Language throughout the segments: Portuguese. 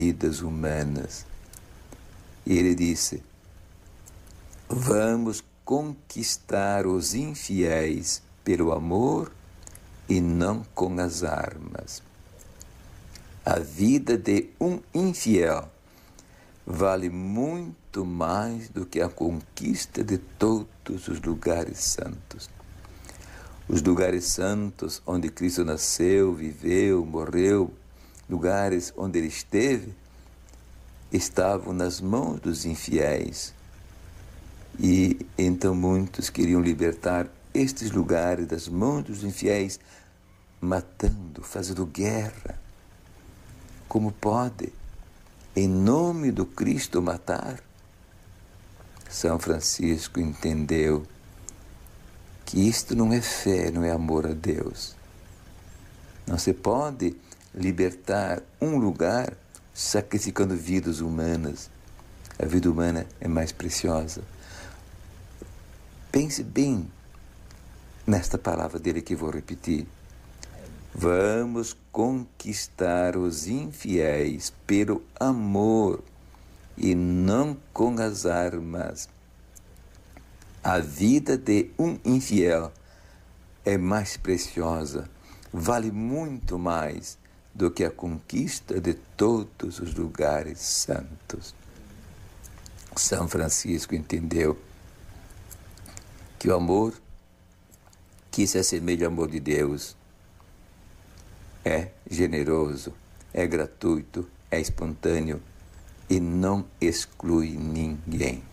vidas humanas. E ele disse: vamos conquistar os infiéis pelo amor e não com as armas. A vida de um infiel vale muito mais do que a conquista de todos os lugares santos. Os lugares santos onde Cristo nasceu, viveu, morreu, lugares onde ele esteve, estavam nas mãos dos infiéis. E então muitos queriam libertar estes lugares das mãos dos infiéis, matando, fazendo guerra. Como pode, em nome do Cristo, matar? São Francisco entendeu que isto não é fé, não é amor a Deus. Não se pode libertar um lugar sacrificando vidas humanas. A vida humana é mais preciosa. Pense bem nesta palavra dele que vou repetir. Vamos conquistar os infiéis pelo amor e não com as armas. A vida de um infiel é mais preciosa, vale muito mais do que a conquista de todos os lugares santos. São Francisco entendeu que o amor que se assemelha ao amor de Deus é generoso, é gratuito, é espontâneo e não exclui ninguém.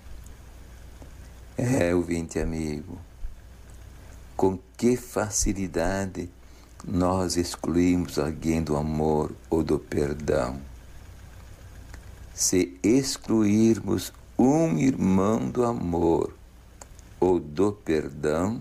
Ouvinte amigo, com que facilidade nós excluímos alguém do amor ou do perdão. Se excluirmos um irmão do amor ou do perdão,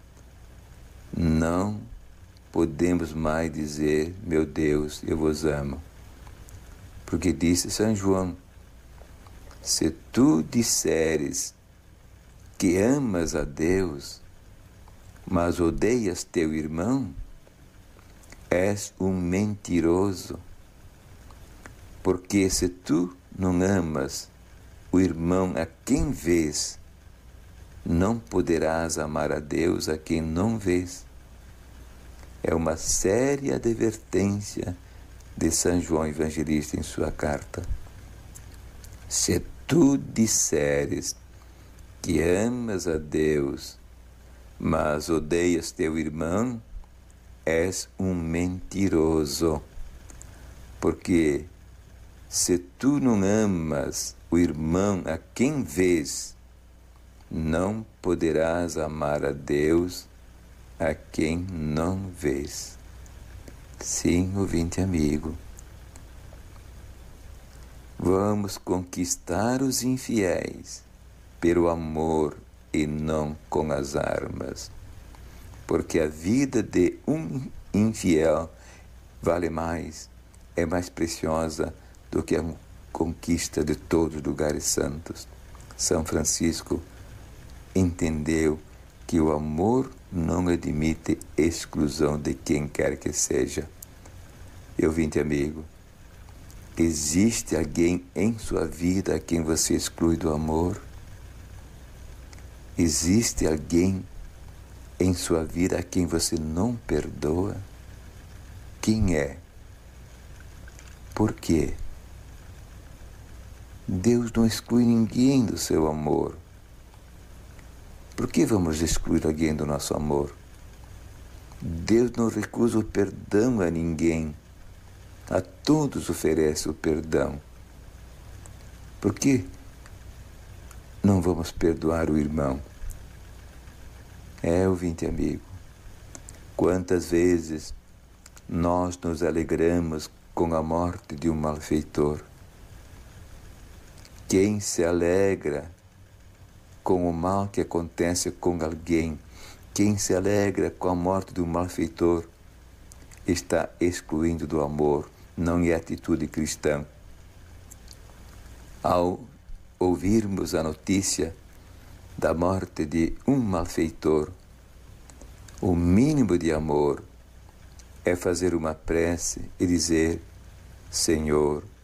não podemos mais dizer, meu Deus, eu vos amo. Porque disse São João, se tu disseres que amas a Deus, mas odeias teu irmão, és um mentiroso. Porque se tu não amas o irmão a quem vês, não poderás amar a Deus a quem não vês. É uma séria advertência de São João Evangelista em sua carta. Se tu disseres que amas a Deus, mas odeias teu irmão, és um mentiroso. Porque se tu não amas o irmão a quem vês, não poderás amar a Deus a quem não vês. Sim, ouvinte amigo, vamos conquistar os infiéis pelo amor e não com as armas, porque a vida de um infiel vale mais, é mais preciosa do que a conquista de todos os lugares santos. São Francisco entendeu que o amor não admite exclusão de quem quer que seja. E ouvinte amigo, existe alguém em sua vida a quem você exclui do amor? Existe alguém em sua vida a quem você não perdoa? Quem é? Por quê? Deus não exclui ninguém do seu amor. Por que vamos excluir alguém do nosso amor? Deus não recusa o perdão a ninguém. A todos oferece o perdão. Por que não vamos perdoar o irmão? Ouvinte amigo, quantas vezes nós nos alegramos com a morte de um malfeitor? Quem se alegra com o mal que acontece com alguém, quem se alegra com a morte de um malfeitor, está excluindo do amor, não é atitude cristã. Ao ouvirmos a notícia da morte de um malfeitor, o mínimo de amor é fazer uma prece e dizer: Senhor,